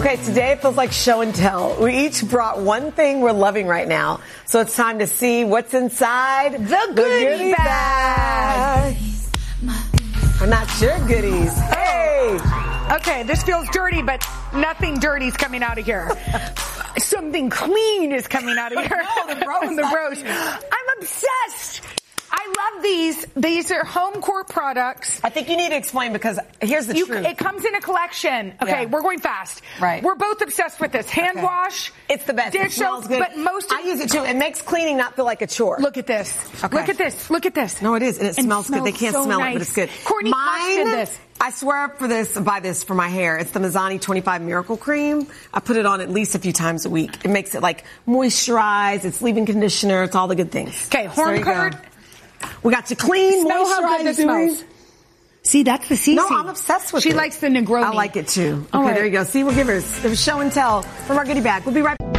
Okay, today it feels like show and tell. We each brought one thing we're loving right now. So it's time to see what's inside the goodie bag. Or not your goodies. Hey! Okay, this feels dirty, but nothing dirty is coming out of here. Something clean is coming out of here. No, the rose. I'm obsessed. I love these. These are home court products. I think you need to explain because here's the truth. It comes in a collection. Okay, we're going fast. Right. We're both obsessed with this. Hand wash. It's the best. Dish soap, but I use it too. It makes cleaning not feel like a chore. Look at this. Okay. Look at this. Look at this. No, it is. And it smells good. They can't so smell nice. it, but it's good. Courtney Mine, this. I swear buy this for my hair. It's the Mizani 25 Miracle Cream. I put it on at least a few times a week. It makes it like moisturize. It's leave-in conditioner. It's all the good things. Okay, horn card. We got to clean, Smell how good this smells. See, that's the CC. No, I'm obsessed with it. She likes the Negroni. I like it too. Okay, there you go. See, we'll give her the show and tell from our goodie bag. We'll be right back.